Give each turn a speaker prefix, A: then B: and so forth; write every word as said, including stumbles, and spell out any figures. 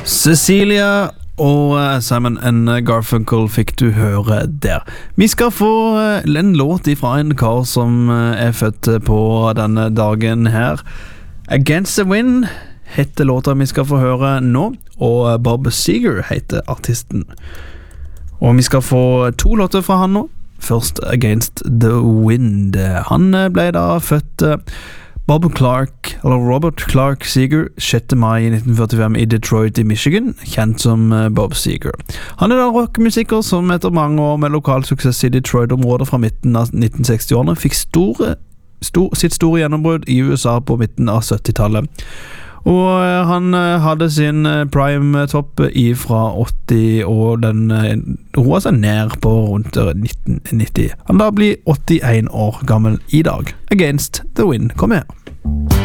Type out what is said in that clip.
A: Cecilia og Simon and Garfunkel fikk du høre der. Vi skal få en låt ifra en kar som er født på denne dagen her. Against the Wind heter låta vi skal få høre nå, og Bob Seger heter artisten. Og vi skal få to låter fra han nå. Først Against the Wind. Han ble da født Bob Clark, eller Robert Clark Seger, sjette mai nitten førtifem i Detroit i Michigan, kjent som Bob Seger. Han er da rockmusiker som etter mange år med lokal suksess i Detroit-området fra midten av nitten seksti-årene fikk store, stor, sitt store gjennombrudd i U S A på midten av syttitallet. Og han hadde sin prime-topp fra åtti, og den roa seg ned på rundt nitten nitti. Han da blir åttien år gammel i dag. Against the Wind, kom her.